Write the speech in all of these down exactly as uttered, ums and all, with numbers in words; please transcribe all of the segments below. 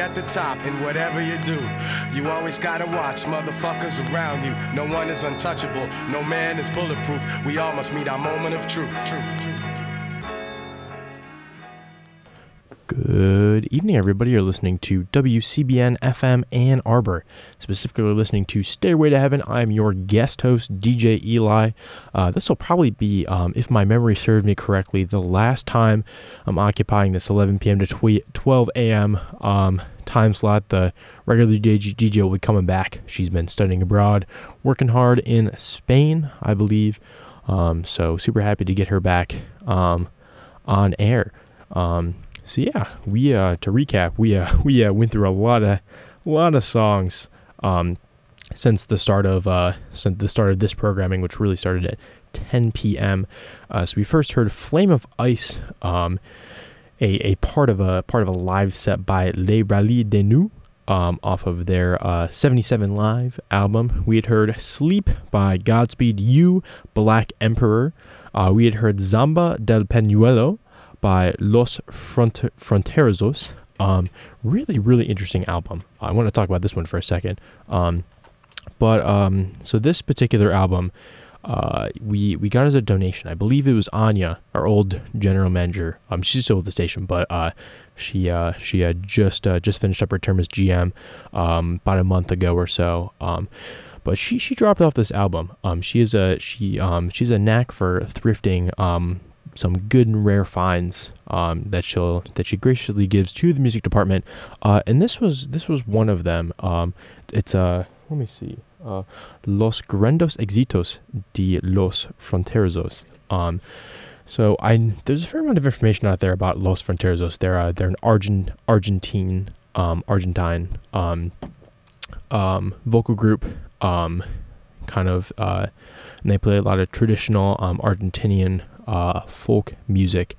at the top in whatever you do. You always gotta watch motherfuckers around you. No one is untouchable, no man is bulletproof. We all must meet our moment of truth. True, true. Good evening, everybody. You're listening to W C B N F M Ann Arbor, specifically listening to Stairway to Heaven. I'm your guest host, D J Eli. Uh, this will probably be, um, if my memory serves me correctly, the last time I'm occupying this eleven p.m. to twelve a.m. Um, time slot. The regular D J will be coming back. She's been studying abroad, working hard in Spain, I believe. Um, so super happy to get her back um, on air. Um, So yeah, we uh, to recap, we uh, we uh, went through a lot of a lot of songs um, since the start of uh, since the start of this programming, which really started at ten p.m. Uh, so we first heard "Flame of Ice," um, a a part of a part of a live set by Les Rallye des Nuits um, off of their uh, seventy-seven Live album. We had heard "Sleep" by Godspeed You, Black Emperor. Uh, we had heard "Zamba del Peñuelo" by Los Front- Fronterizos. Um, really, really interesting album. I want to talk about this one for a second. Um, but um, so this particular album, uh, we we got as a donation. I believe it was Anya, our old general manager. Um, she's still with the station, but uh, she uh, she had just uh, just finished up her term as G M um, about a month ago or so. Um, but she she dropped off this album. Um, she is a she um she's a knack for thrifting um. some good and rare finds um, that she'll that she graciously gives to the music department, uh, and this was this was one of them. Um, it's uh, let me see, uh, Los Grandes Éxitos de los Fronterizos. Um, so I there's a fair amount of information out there about Los Fronterizos. They're uh, they're an Argent Argentine um, Argentine um, um, vocal group, um, kind of, uh, and they play a lot of traditional um, Argentinian Uh, folk music,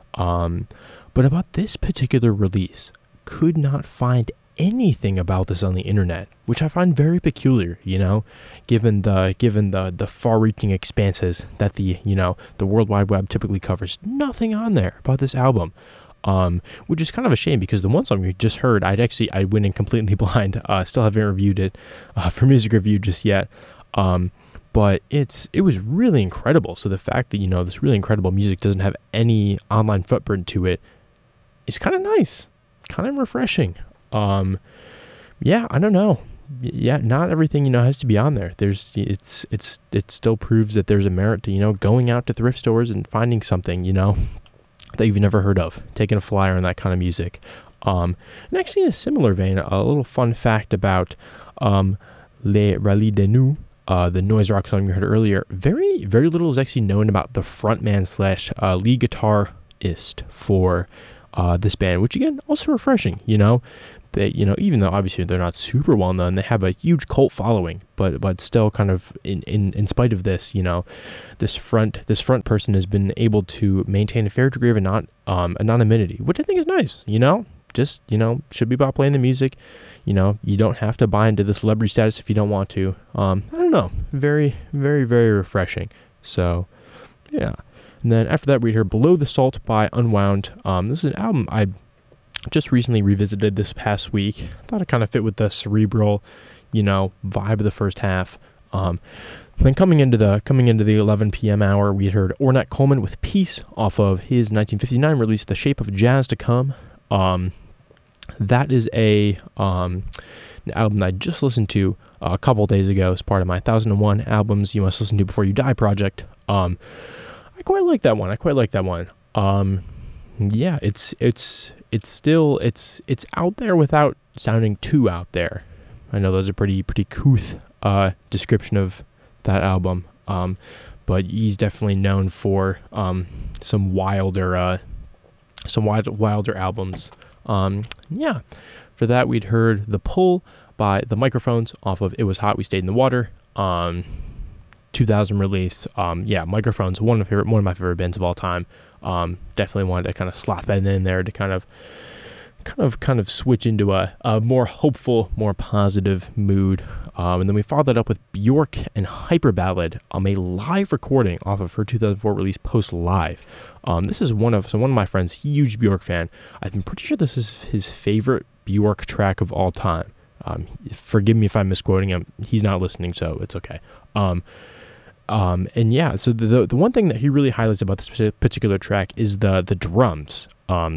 um, but about this particular release, could not find anything about this on the internet, which I find very peculiar. You know, given the given the the far-reaching expanses that the you know the World Wide Web typically covers, nothing on there about this album, um, which is kind of a shame because the one song you just heard, I'd actually I went in completely blind. Uh, still haven't reviewed it uh, for music review just yet. Um, But it's it was really incredible. So the fact that, you know, this really incredible music doesn't have any online footprint to it is kind of nice, kind of refreshing. Um, yeah, I don't know. Yeah, not everything, you know, has to be on there. There's it's it's it still proves that there's a merit to, you know, going out to thrift stores and finding something, you know, that you've never heard of, taking a flyer on that kind of music. Um, and actually in a similar vein, a little fun fact about um, Les Rallye des Nuits. Uh, the noise rock song you heard earlier, very, very little is actually known about the frontman slash uh, lead guitarist for uh, this band, which again, also refreshing, you know, they, you know, even though obviously they're not super well known, they have a huge cult following, but, but still kind of in, in, in spite of this, you know, this front, this front person has been able to maintain a fair degree of anon- um, anonymity, which I think is nice, you know, just, you know, should be about playing the music. You know, you don't have to buy into the celebrity status if you don't want to. Um, I don't know. Very, very, very refreshing. So, yeah. And then after that, we heard Below the Salt by Unwound. Um, this is an album I just recently revisited this past week. I thought it kind of fit with the cerebral, you know, vibe of the first half. Um, then coming into the coming into the eleven p.m. hour, we heard Ornette Coleman with Peace off of his nineteen fifty-nine release, The Shape of Jazz to Come. Um, That is a um, an album that I just listened to uh, a couple days ago as part of my one thousand one Albums You Must Listen to Before You Die project. Um, I quite like that one. I quite like that one. Um, yeah, it's it's it's still it's it's out there without sounding too out there. I know those are pretty pretty couth uh, description of that album. Um, but he's definitely known for um, some wilder uh, some wild, wilder albums. Um, yeah, for that we'd heard The Pull by The Microphones off of It Was Hot, We Stayed in the Water, um, two thousand release. Um, yeah, Microphones, one of my favorite, one of my favorite bands of all time. Um, definitely wanted to kind of slot that in there to kind of, kind of, kind of switch into a, a more hopeful, more positive mood. Um, and then we followed that up with Bjork and Hyper Ballad, um, a live recording off of her two thousand four release Post Live. Um, this is one of so one of my friends, huge Bjork fan. I'm pretty sure this is his favorite Bjork track of all time. Um, forgive me if I'm misquoting him. He's not listening, so it's okay. Um, um, and yeah, so the, the the one thing that he really highlights about this particular track is the the drums, um,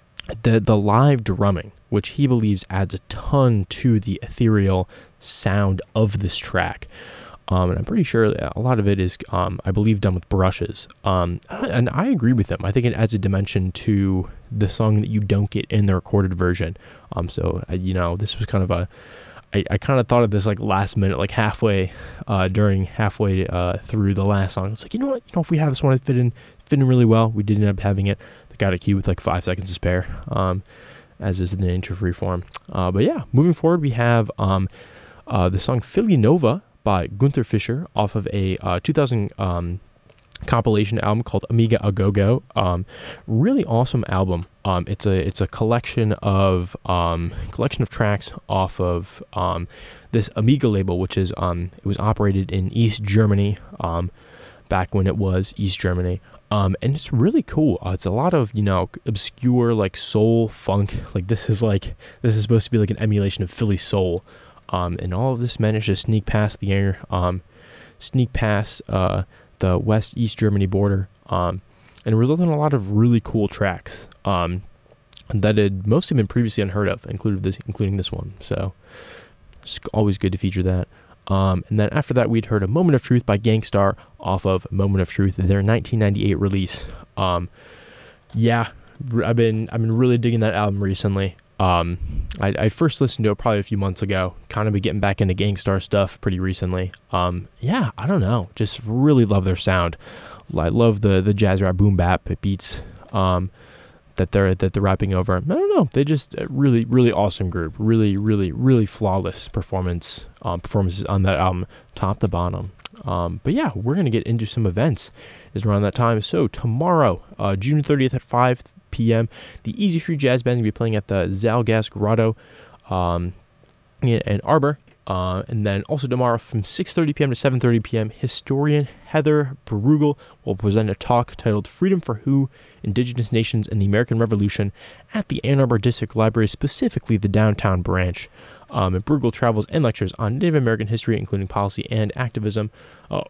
the the live drumming, which he believes adds a ton to the ethereal sound of this track. Um, and I'm pretty sure a lot of it is, um, I believe, done with brushes. Um, and I agree with him. I think it adds a dimension to the song that you don't get in the recorded version. Um, so, uh, you know, this was kind of a, I, I kind of thought of this like last minute, like halfway, uh, during halfway uh, through the last song. It's like, you know what, you know, if we have this one, it fit in, fit in really well. We did end up having it. They got a key with like five seconds to spare, um, as is the nature of Freeform. Uh, but yeah, moving forward, we have um, uh, the song Philly Nova by Gunther Fischer off of a uh, two thousand um, compilation album called Amiga A Go Go. Um, really awesome album. Um, it's a it's a collection of um, collection of tracks off of um, this Amiga label, which is um, it was operated in East Germany um, back when it was East Germany. Um, and it's really cool. Uh, it's a lot of, you know, obscure like soul funk. Like this is like this is supposed to be like an emulation of Philly soul. Um, and all of this managed to sneak past the air, um, sneak past uh, the West-East Germany border, um, and resulted in a lot of really cool tracks um, that had mostly been previously unheard of, including this, including this one. So it's always good to feature that. Um, and then after that, we'd heard A Moment of Truth by Gang Starr off of Moment of Truth, their nineteen ninety-eight release. Um, yeah, I've been I've been really digging that album recently. Um, I, I first listened to it probably a few months ago, kind of been getting back into Gang Starr stuff pretty recently. Um, yeah, I don't know, just really love their sound. I love the, the jazz rap boom bap beats, um, that they're, that they're rapping over. I don't know, they just uh, really, really awesome group, really, really, really flawless performance, um, performances on that album, top to bottom. Um, but yeah, we're going to get into some events is around that time. So tomorrow, uh, June thirtieth at five p.m., the Easy Free Jazz Band will be playing at the Zalgas Grotto um, in Ann Arbor. Uh, and then also tomorrow from six thirty p.m. to seven thirty p.m., historian Heather Brugel will present a talk titled Freedom for Who? Indigenous Nations and the American Revolution at the Ann Arbor District Library, specifically the downtown branch. Um, and Brugel travels and lectures on Native American history, including policy and activism. Uh,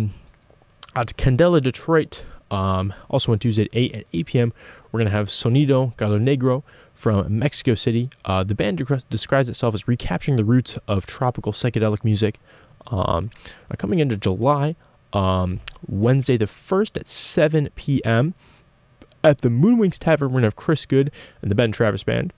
at Candela, Detroit, um, also on Tuesday at eight at eight p.m., we're going to have Sonido Galo Negro from Mexico City. Uh, the band dec- describes itself as recapturing the roots of tropical psychedelic music. Um, coming into July, um, Wednesday the first at seven p.m. at the Moonwings Tavern, we're going to have Chris Good and the Ben Travis Band.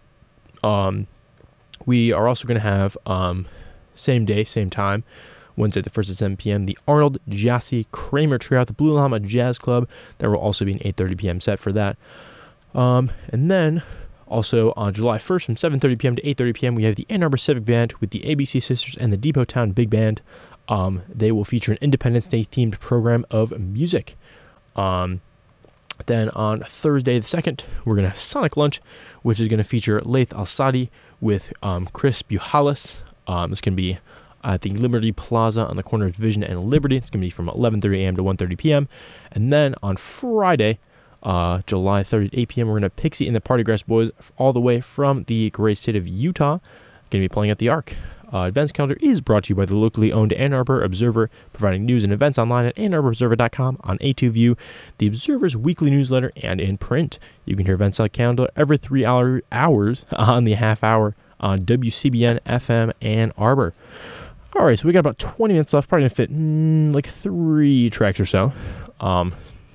Um, we are also going to have, um, same day, same time, Wednesday the first at seven p.m., the Arnold Jassy Kramer Trio at the Blue Llama Jazz Club. There will also be an eight thirty p.m. set for that. Um, and then also on July first from seven thirty p.m. to eight thirty p.m., we have the Ann Arbor Civic Band with the A B C Sisters and the Depot Town Big Band. Um, they will feature an Independence Day themed program of music. Um, then on Thursday the second, we're going to have Sonic Lunch, which is going to feature Laith Al-Sadi with um, Chris Buhalis. Um, it's going to be at the Liberty Plaza on the corner of Division and Liberty. It's going to be from eleven thirty a.m. to one thirty p.m. And then on Friday, uh, July third at eight p.m., we're going to have Pixie and the Partygrass Boys all the way from the great state of Utah. Going to be playing at the Arc. Uh, advance calendar is brought to you by the locally owned Ann Arbor Observer, providing news and events online at ann arbor observer dot com, on A two View, the Observer's weekly newsletter, and in print. You can hear events on calendar every three hour, hours on the half hour on W C B N F M Ann Arbor. All right, so we got about twenty minutes left. Probably going to fit mm, like three tracks or so um,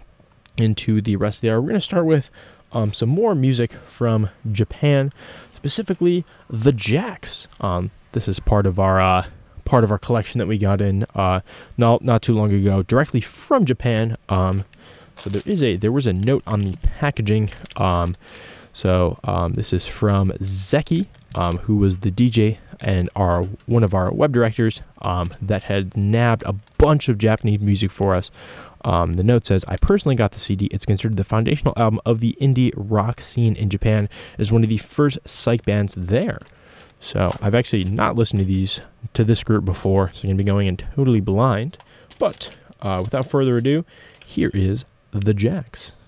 into the rest of the hour. We're going to start with um, some more music from Japan, specifically the Jacks. Um, this is part of our uh, part of our collection that we got in uh, not not too long ago, directly from Japan. Um, so there is a there was a note on the packaging. Um, so um, this is from Zeki, um, who was the D J and our one of our web directors um, that had nabbed a bunch of Japanese music for us. Um, the note says, I personally got the C D. It's considered the foundational album of the indie rock scene in Japan. It is one of the first psych bands there. So I've actually not listened to these to this group before, so I'm going to be going in totally blind. But uh, without further ado, here is the Jacks.